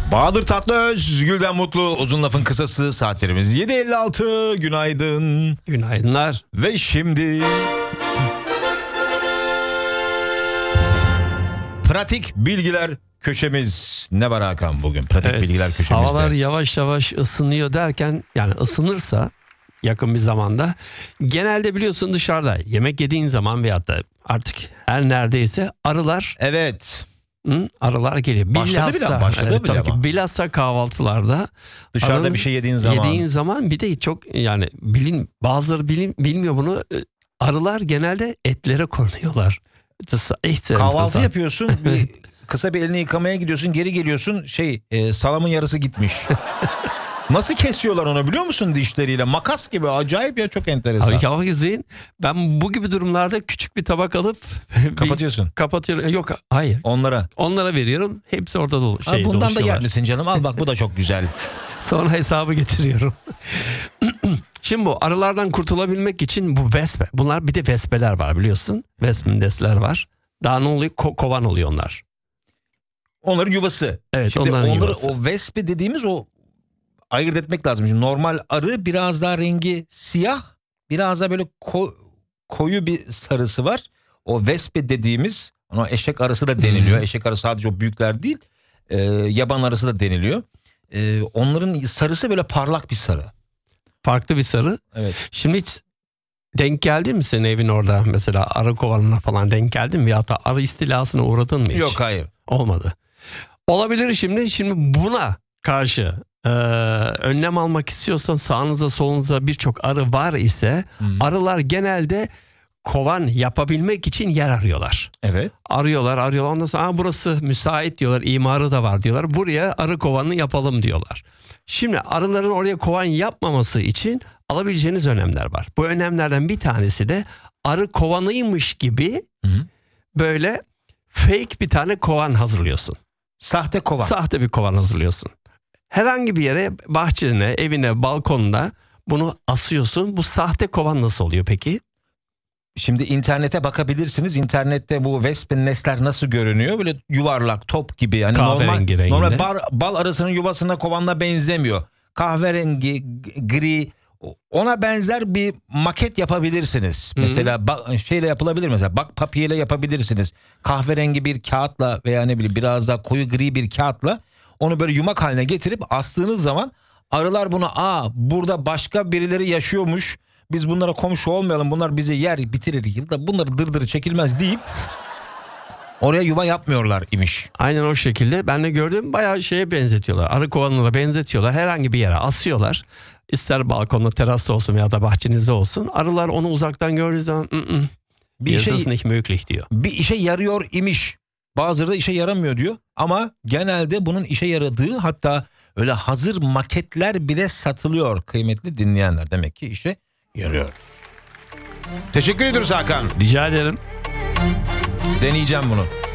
Bahadır Tatlıöz, Gülden Mutlu, uzun lafın kısası, saatlerimiz 7.56, günaydın. Günaydınlar. Ve şimdi pratik bilgiler köşemiz. Ne var Hakan bugün pratik bilgiler köşemizde? Havalar yavaş yavaş ısınıyor derken, yani ısınırsa yakın bir zamanda, genelde biliyorsun dışarıda yemek yediğin zaman veyahut da artık her neredeyse arılar... Evet. Arılar geliyor. Başladı bile ama. Bilhassa kahvaltılarda. Dışarıda bir şey yediğin zaman. Bir de çok, yani bazıları bilmiyor bunu. Arılar genelde etlere konuyorlar. Kahvaltı yapıyorsun. Kısa bir elini yıkamaya gidiyorsun. Geri geliyorsun. Salamın yarısı gitmiş. Nasıl kesiyorlar onu biliyor musun dişleriyle? Makas gibi, acayip ya, çok enteresan. Abi kahvaltı izleyin. Ben bu gibi durumlarda küçük bir tabak alıp kapatıyorsun. Kapatıyorum. Yok, hayır. Onlara veriyorum. Hepsi orada bundan da yer misin canım? Al bak, bu da çok güzel. Sonra hesabı getiriyorum. Şimdi bu arılardan kurtulabilmek için bu vespe. Bunlar bir de vespeler var biliyorsun. Vespindesler var. Daha ne oluyor? Kovan oluyor onlar. Onların yuvası. Evet, şimdi onların yuvası. O vespe dediğimiz ayırt etmek lazım. Şimdi normal arı biraz daha rengi siyah, biraz da böyle koyu bir sarısı var. O vespe dediğimiz, ona eşek arısı da deniliyor. Eşek arısı sadece o büyükler değil, yaban arısı da deniliyor. Onların sarısı böyle parlak bir sarı. Farklı bir sarı. Evet. Şimdi hiç denk geldin mi senin evin orada mesela arı kovanına falan denk geldin mi? Ya da arı istilasına uğradın mı hiç? Yok, hayır. Olmadı. Olabilir şimdi. Şimdi buna karşı önlem almak istiyorsan, sağınıza solunuza birçok arı var ise arılar genelde kovan yapabilmek için yer arıyorlar. Evet. Arıyorlar. Ondan sonra burası müsait diyorlar. İmarı da var diyorlar. Buraya arı kovanını yapalım diyorlar. Şimdi arıların oraya kovan yapmaması için alabileceğiniz önlemler var. Bu önlemlerden bir tanesi de arı kovanıymış gibi böyle fake bir tane kovan hazırlıyorsun. Sahte kovan. Sahte bir kovan hazırlıyorsun. Herhangi bir yere, bahçene, evine, balkonuna bunu asıyorsun. Bu sahte kovan nasıl oluyor peki? Şimdi internete bakabilirsiniz. İnternette bu vespinestler nasıl görünüyor? Böyle yuvarlak, top gibi. Yani normal bal arısının yuvasına, kovanla benzemiyor. Kahverengi, gri, ona benzer bir maket yapabilirsiniz. Mesela şeyle yapılabilir, mesela bak papiyle yapabilirsiniz. Kahverengi bir kağıtla veya ne bileyim biraz daha koyu gri bir kağıtla onu böyle yumak haline getirip astığınız zaman arılar bunu burada başka birileri yaşıyormuş, biz bunlara komşu olmayalım, bunlar bizi yer bitirir, bunları dırdırı çekilmez deyip oraya yuva yapmıyorlar imiş. Aynen o şekilde. Ben de gördüm, bayağı şeye benzetiyorlar. Arı kovanına benzetiyorlar. Herhangi bir yere asıyorlar. İster balkonda, terasta olsun ya da bahçenizde olsun. Arılar onu uzaktan gördüğü zaman diyor. Bir işe yarıyor imiş. Bazıları da işe yaramıyor diyor. Ama genelde bunun işe yaradığı, hatta öyle hazır maketler bile satılıyor kıymetli dinleyenler. Demek ki işe yarıyor. Teşekkür ediyoruz Hakan. Rica ederim. Deneyeceğim bunu.